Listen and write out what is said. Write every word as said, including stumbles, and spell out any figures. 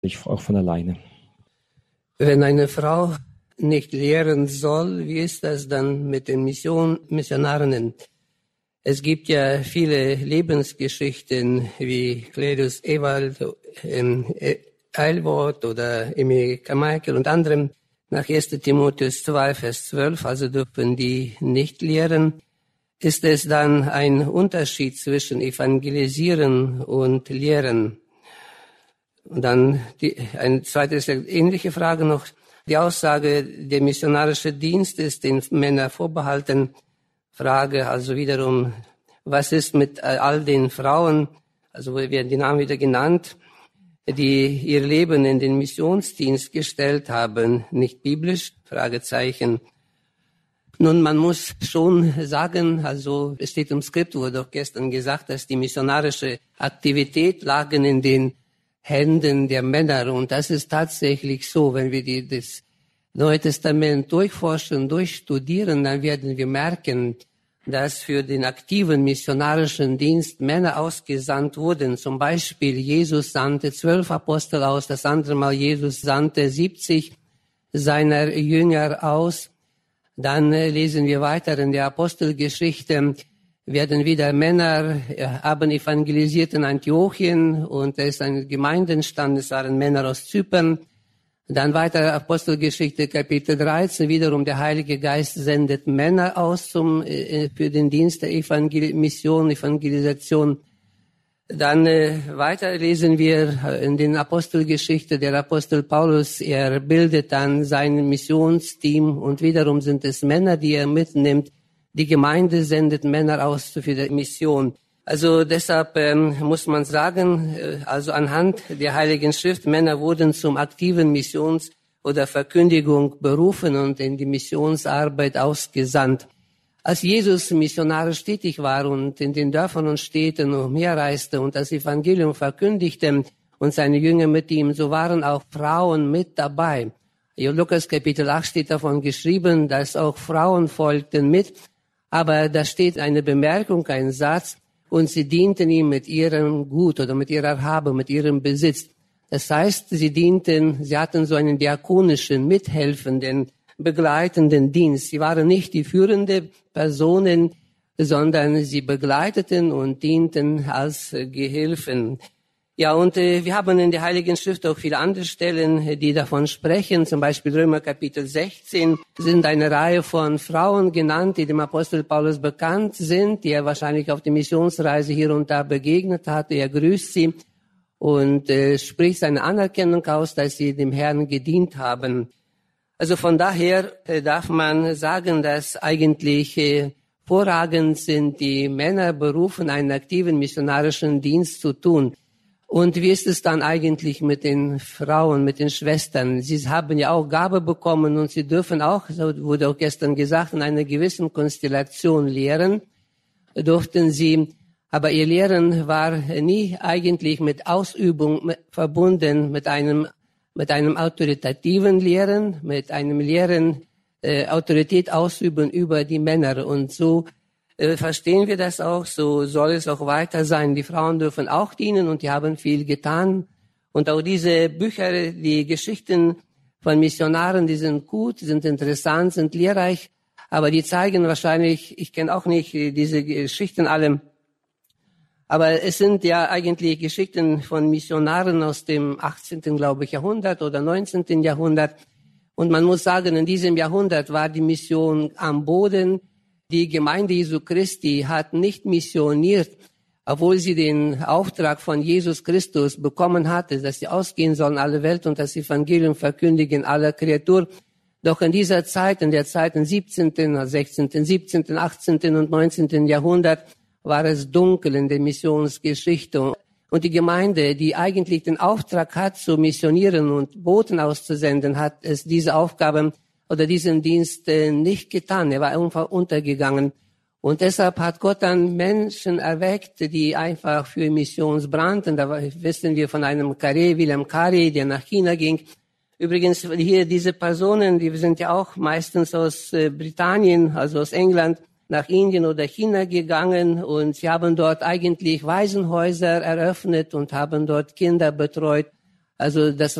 ich auch von alleine. Wenn eine Frau nicht lehren soll, wie ist das dann mit den Mission, Missionarinnen? Es gibt ja viele Lebensgeschichten wie Cledus Ewald, ähm, Eilwort oder Emil Carmichael und anderen nach erster Timotheus zwei, Vers zwölf, also dürfen die nicht lehren. Ist es dann ein Unterschied zwischen Evangelisieren und Lehren? Und dann die, eine zweite ähnliche Frage noch. Die Aussage, der missionarische Dienst ist den Männern vorbehalten. Frage also wiederum, was ist mit all den Frauen, also werden die Namen wieder genannt, die ihr Leben in den Missionsdienst gestellt haben, nicht biblisch? Fragezeichen. Nun, man muss schon sagen, also es steht im Skript, wurde auch gestern gesagt, dass die missionarische Aktivität lagen in den Händen der Männer. Und das ist tatsächlich so. Wenn wir die, das Neue Testament durchforschen, durchstudieren, dann werden wir merken, dass für den aktiven missionarischen Dienst Männer ausgesandt wurden. Zum Beispiel Jesus sandte zwölf Apostel aus, das andere Mal Jesus sandte siebzig seiner Jünger aus. Dann äh, lesen wir weiter in der Apostelgeschichte, werden wieder Männer, äh, haben evangelisiert in Antiochien und es ist eine Gemeinde entstanden, es waren Männer aus Zypern. Dann weiter Apostelgeschichte Kapitel dreizehn, wiederum der Heilige Geist sendet Männer aus zum, äh, für den Dienst der Evangel- Mission, Evangelisation. Dann äh, weiter lesen wir in den Apostelgeschichte, der Apostel Paulus, er bildet dann sein Missionsteam und wiederum sind es Männer, die er mitnimmt. Die Gemeinde sendet Männer aus für die Mission. Also deshalb ähm, muss man sagen, äh, also anhand der Heiligen Schrift, Männer wurden zum aktiven Missions- oder Verkündigung berufen und in die Missionsarbeit ausgesandt. Als Jesus missionarisch tätig war und in den Dörfern und Städten umherreiste und das Evangelium verkündigte und seine Jünger mit ihm, so waren auch Frauen mit dabei. In Lukas Kapitel acht steht davon geschrieben, dass auch Frauen folgten mit, aber da steht eine Bemerkung, ein Satz, und sie dienten ihm mit ihrem Gut oder mit ihrer Habe, mit ihrem Besitz. Das heißt, sie dienten, sie hatten so einen diakonischen, mithelfenden, begleitenden Dienst. Sie waren nicht die führende Personen, sondern sie begleiteten und dienten als Gehilfen. Ja, und äh, wir haben in der Heiligen Schrift auch viele andere Stellen, die davon sprechen. Zum Beispiel Römer Kapitel sechzehn sind eine Reihe von Frauen genannt, die dem Apostel Paulus bekannt sind, die er wahrscheinlich auf der Missionsreise hier und da begegnet hat. Er grüßt sie und äh, spricht seine Anerkennung aus, dass sie dem Herrn gedient haben. Also von daher äh, darf man sagen, dass eigentlich äh, vorragend sind die Männer berufen, einen aktiven missionarischen Dienst zu tun. Und wie ist es dann eigentlich mit den Frauen, mit den Schwestern? Sie haben ja auch Gabe bekommen und sie dürfen auch, so wurde auch gestern gesagt, in einer gewissen Konstellation lehren, durften sie. Aber ihr Lehren war nie eigentlich mit Ausübung verbunden, mit einem, mit einem autoritativen Lehren, mit einem Lehren, äh, Autorität ausüben über die Männer. Und so Äh, verstehen wir das auch, so soll es auch weiter sein. Die Frauen dürfen auch dienen und die haben viel getan. Und auch diese Bücher, die Geschichten von Missionaren, die sind gut, sind interessant, sind lehrreich, aber die zeigen wahrscheinlich, ich kenne auch nicht diese Geschichten alle, aber es sind ja eigentlich Geschichten von Missionaren aus dem achtzehnten, glaube ich, Jahrhundert oder neunzehnten. Jahrhundert. Und man muss sagen, in diesem Jahrhundert war die Mission am Boden. Die Gemeinde Jesu Christi hat nicht missioniert, obwohl sie den Auftrag von Jesus Christus bekommen hatte, dass sie ausgehen sollen alle Welt und das Evangelium verkündigen aller Kreatur. Doch in dieser Zeit, in der Zeit im siebzehnten, sechzehnten, siebzehnten, achtzehnten und neunzehnten. Jahrhundert war es dunkel in der Missionsgeschichte. Und die Gemeinde, die eigentlich den Auftrag hat, zu missionieren und Boten auszusenden, hat es diese Aufgabe oder diesen Dienst äh, nicht getan. Er war einfach untergegangen. Und deshalb hat Gott dann Menschen erweckt, die einfach für Missions brannten. Da wissen wir von einem Carré, William Carey, der nach China ging. Übrigens hier diese Personen, die sind ja auch meistens aus äh, Britannien, also aus England, nach Indien oder China gegangen. Und sie haben dort eigentlich Waisenhäuser eröffnet und haben dort Kinder betreut. Also das